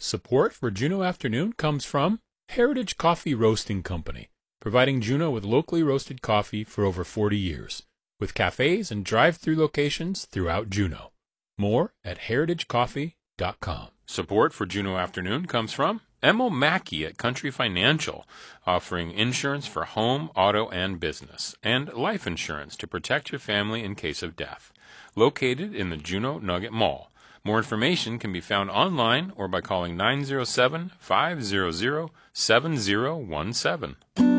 Support for Juneau Afternoon comes from Heritage Coffee Roasting Company, providing Juneau with locally roasted coffee for over 40 years, with cafes and drive-through locations throughout Juneau. More at heritagecoffee.com. Support for Juneau Afternoon comes from Emil Mackey at Country Financial, offering insurance for home, auto, and business, and life insurance to protect your family in case of death. Located in the Juneau Nugget Mall. More information can be found online or by calling 907-500-7017.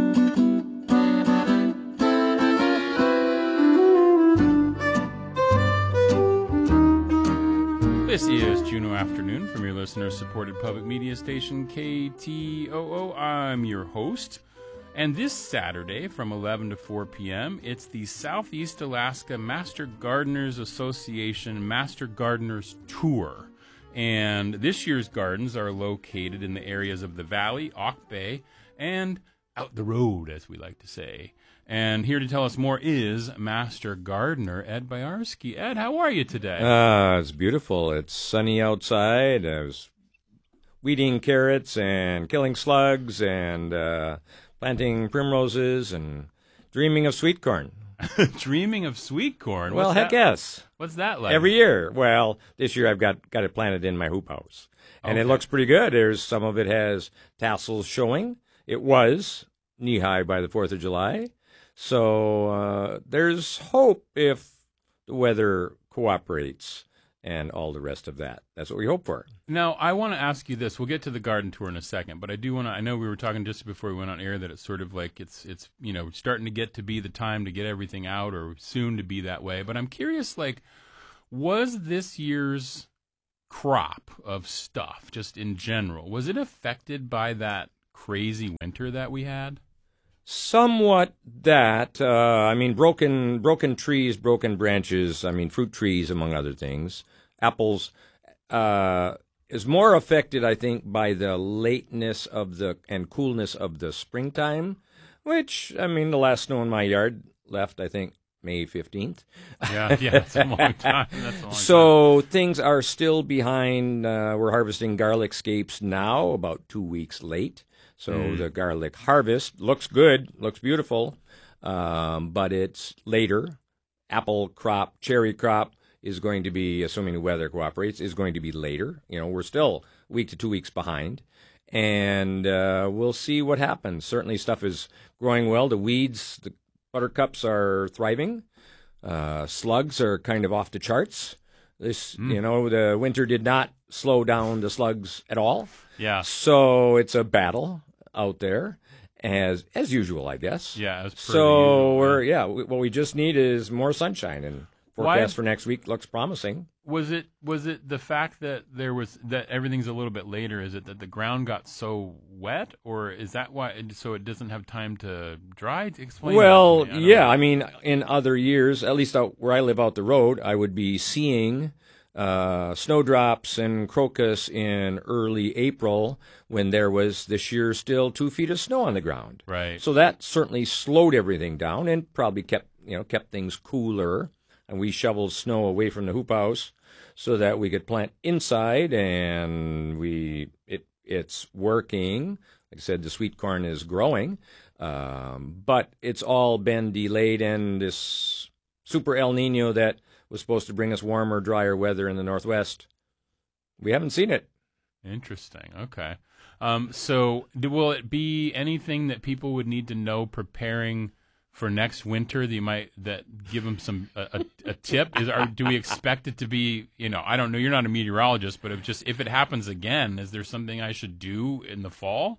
This is Juneau Afternoon from your listener-supported public media station, KTOO. I'm your host. And this Saturday from 11 to 4 p.m., it's the Southeast Alaska Master Gardeners Association Master Gardeners Tour. And this year's gardens are located in the areas of the Valley, Auk Bay, and out the road, as we like to say. And here to tell us more is Master Gardener Ed Byarski. Ed, how are you today? It's beautiful. It's sunny outside. I was weeding carrots and killing slugs and planting primroses and dreaming of sweet corn. Dreaming of sweet corn? Well, heck yes. What's that like? Every year. Well, this year I've got it planted in my hoop house. And It looks pretty good. There's some of it has tassels showing. It was knee-high by the 4th of July. So there's hope if the weather cooperates and all the rest of that. That's what we hope for. Now, I want to ask you this. We'll get to the garden tour in a second, but I do want to, I know we were talking just before we went on air that it's sort of like it's starting to get to be the time to get everything out, or soon to be that way. But I'm curious, was this year's crop of stuff, just in general, was it affected by that crazy winter that we had? Somewhat that. Broken trees, broken branches, fruit trees, among other things. Apples is more affected, I think, by the lateness and coolness of the springtime, which, the last snow in my yard left, I think, May 15th. Yeah, that's a long time. So things are still behind. We're harvesting garlic scapes now, about 2 weeks late. So the garlic harvest looks good, looks beautiful, but it's later. Apple crop, cherry crop is going to be, assuming the weather cooperates, is going to be later. We're still a week to 2 weeks behind, and we'll see what happens. Certainly stuff is growing well. The weeds, the buttercups are thriving. Slugs are kind of off the charts. The winter did not slow down the slugs at all. Yeah. So it's a battle out there, as usual, I guess. Yeah. What we just need is more sunshine, and forecast for next week looks promising. Was it the fact that that everything's a little bit later? Is it that the ground got so wet, or is that why? So it doesn't have time to dry? Explain. Well, yeah. In other years, at least out where I live out the road, I would be seeing snowdrops and crocus in early April when there was this year still 2 feet of snow on the ground. Right. So that certainly slowed everything down and probably kept things cooler. And we shoveled snow away from the hoop house so that we could plant inside, and it's working. Like I said, the sweet corn is growing, but it's all been delayed, and this super El Nino that was supposed to bring us warmer, drier weather in the Northwest, we haven't seen it. Interesting. Okay. So will it be anything that people would need to know preparing for next winter that give them a tip? Do we expect it to be, I don't know, you're not a meteorologist, but if it happens again, is there something I should do in the fall?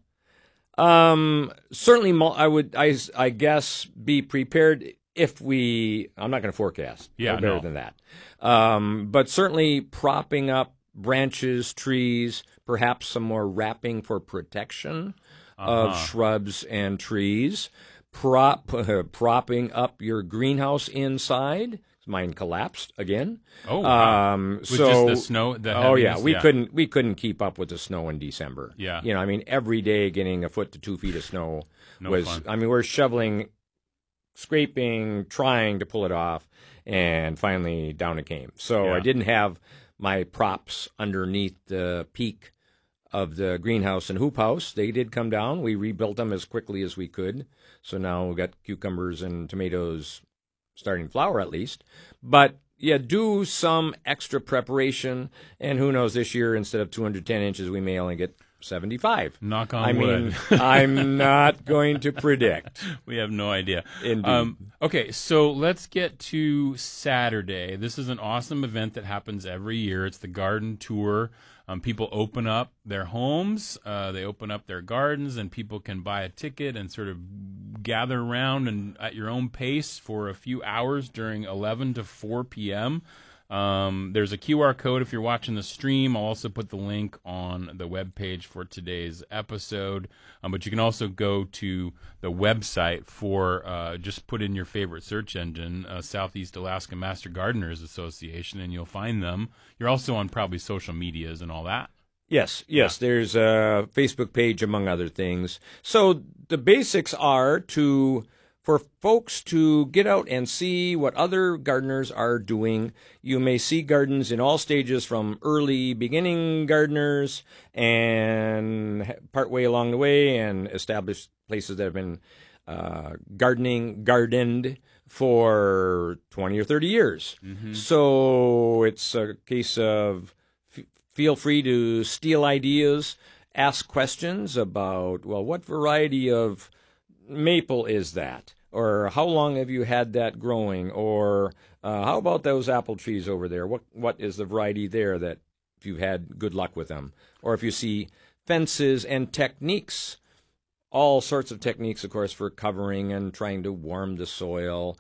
Certainly I guess be prepared I'm not going to forecast. Yeah, better than that. But certainly propping up branches, trees, perhaps some more wrapping for protection of shrubs and trees. Propping up your greenhouse inside. Mine collapsed again. Oh, wow. With just the snow. We couldn't keep up with the snow in December. Yeah. Every day getting a foot to 2 feet of snow was fun. We're shoveling, scraping, trying to pull it off, and finally down it came. So I didn't have my props underneath the peak of the greenhouse and hoop house. They did come down. We rebuilt them as quickly as we could. So now we've got cucumbers and tomatoes starting to flower at least. But yeah, do some extra preparation. And who knows, this year, instead of 210 inches, we may only get 75. Knock on wood. I'm not going to predict. We have no idea. Indeed. Okay, so let's get to Saturday. This is an awesome event that happens every year. It's the garden tour. People open up their homes, they open up their gardens, and people can buy a ticket and sort of gather around and at your own pace for a few hours during 11 to 4 p.m. There's a QR code if you're watching the stream. I'll also put the link on the webpage for today's episode. But you can also go to the website for just put in your favorite search engine, Southeast Alaska Master Gardeners Association, and you'll find them. You're also on probably social medias and all that. Yes. There's a Facebook page, among other things. So the basics are for folks to get out and see what other gardeners are doing. You may see gardens in all stages, from early beginning gardeners and partway along the way, and established places that have been gardened for 20 or 30 years. Mm-hmm. So it's a case of feel free to steal ideas, ask questions about, well, what variety of maple is that? Or how long have you had that growing? Or how about those apple trees over there? What is the variety there that if you've had good luck with them? Or if you see fences and techniques, all sorts of techniques, of course, for covering and trying to warm the soil,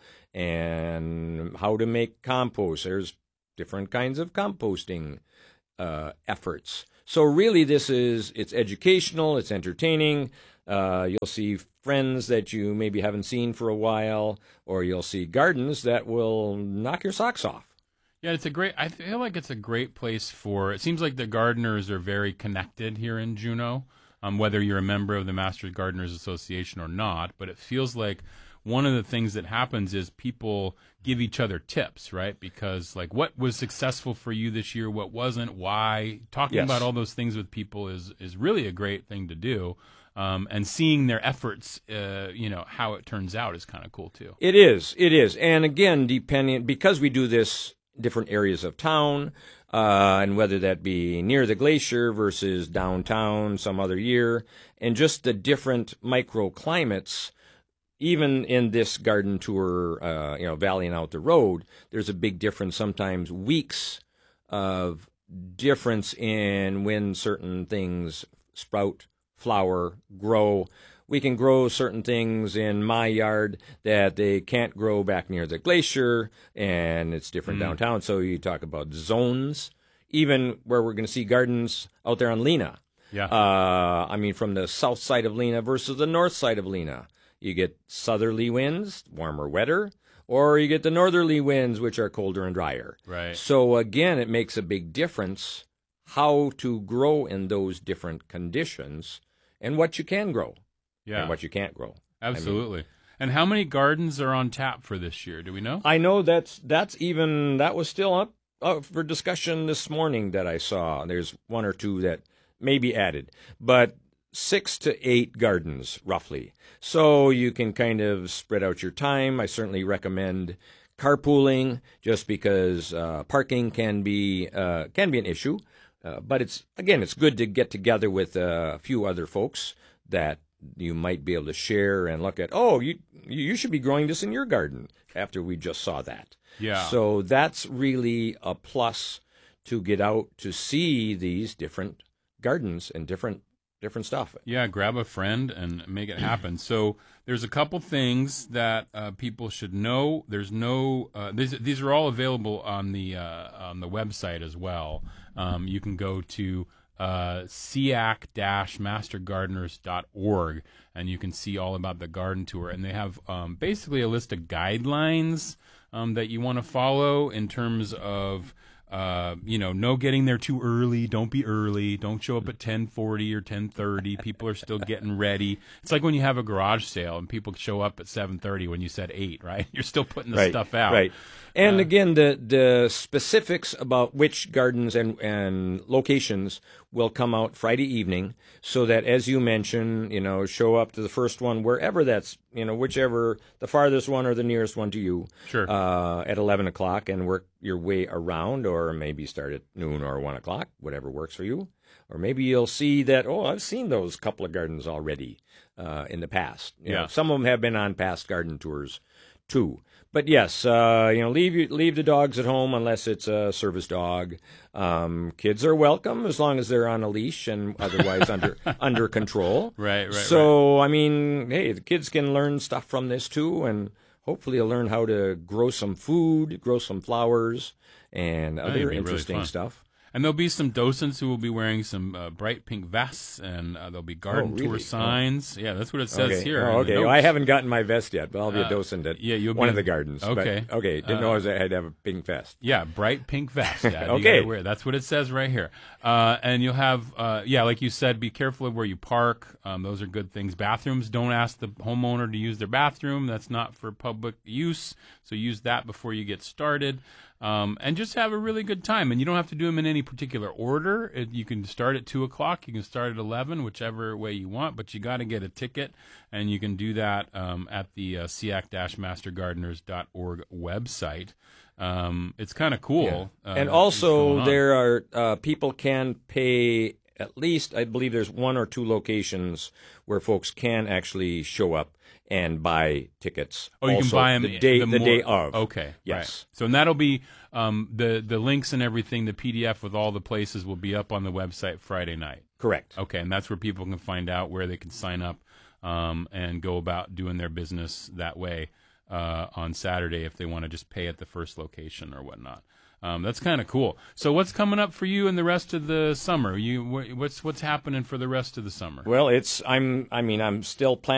and how to make compost. There's different kinds of composting efforts. So really it's educational, it's entertaining. You'll see friends that you maybe haven't seen for a while, or you'll see gardens that will knock your socks off. Yeah, I feel like it's a great place it seems like the gardeners are very connected here in Juneau, whether you're a member of the Master Gardeners Association or not, but it feels like one of the things that happens is people give each other tips, right? Because like, what was successful for you this year? What wasn't? Why? Talking about all those things with people is really a great thing to do. And seeing their efforts, how it turns out is kind of cool too. It is. And again, because we do this different areas of town, and whether that be near the glacier versus downtown some other year, and just the different microclimates, even in this garden tour, valleying out the road, there's a big difference, sometimes weeks of difference in when certain things sprout, flower, grow. We can grow certain things in my yard that they can't grow back near the glacier, and it's different downtown. So you talk about zones, even where we're going to see gardens out there on Lena. Yeah. From the south side of Lena versus the north side of Lena. You get southerly winds, warmer, wetter, or you get the northerly winds, which are colder and drier. Right. So again, it makes a big difference how to grow in those different conditions, and what you can grow, and what you can't grow. Absolutely. And how many gardens are on tap for this year? Do we know? I know that was still up for discussion this morning that I saw. There's one or two that may be added, but 6 to 8 gardens roughly. So you can kind of spread out your time. I certainly recommend carpooling, just because parking can be an issue. But it's good to get together with a few other folks that you might be able to share and look at. Oh, you should be growing this in your garden after we just saw that. Yeah. So that's really a plus, to get out to see these different gardens and different stuff. Yeah, grab a friend and make it happen. So there's a couple things that people should know. There's no these are all available on the website as well. You can go to SEAC-mastergardeners.org, and you can see all about the garden tour. And they have basically a list of guidelines that you want to follow in terms of No getting there too early. Don't be early. Don't show up at 10:40 or 10:30. People are still getting ready. It's like when you have a garage sale and people show up at 7:30 when you said 8, right? You're still putting the stuff out. Right. And again, the specifics about which gardens and locations will come out Friday evening, so that, as you mentioned, show up to the first one, wherever that's, whichever, the farthest one or the nearest one to you, Sure. At 11 o'clock, and work your way around, or maybe start at noon or 1 o'clock, whatever works for you. Or maybe you'll see that, I've seen those couple of gardens already in the past. Some of them have been on past garden tours too. But yes, leave the dogs at home unless it's a service dog. Kids are welcome as long as they're on a leash and otherwise under control. Right. So, I mean, hey, the kids can learn stuff from this too, and hopefully they'll learn how to grow some food, grow some flowers, and other interesting really stuff. And there'll be some docents who will be wearing some bright pink vests, and there'll be garden tour signs. Yeah, that's what it says here. Okay. Well, I haven't gotten my vest yet, but I'll be a docent at one of the gardens. Okay. But, didn't know I had to have a pink vest. Yeah, bright pink vest. Dad. Okay. You gotta wear it. That's what it says right here. And you'll have, like you said, be careful of where you park. Those are good things. Bathrooms, don't ask the homeowner to use their bathroom. That's not for public use, so use that before you get started. And just have a really good time. And you don't have to do them in any particular order. You can start at 2 o'clock. You can start at 11, whichever way you want. But you got to get a ticket, and you can do that at the SEAC-mastergardeners.org website. It's kind of cool. Yeah. And also, there are people can pay. At least, I believe there's 1 or 2 locations where folks can actually show up and buy tickets. Oh, you can buy them the day of. Okay, yes. Right. So and that'll be the links and everything. The PDF with all the places will be up on the website Friday night. Correct. Okay, and that's where people can find out where they can sign up and go about doing their business that way on Saturday if they want to just pay at the first location or whatnot. That's kind of cool. So what's coming up for you in the rest of the summer? What's happening for the rest of the summer? Well, I'm still planning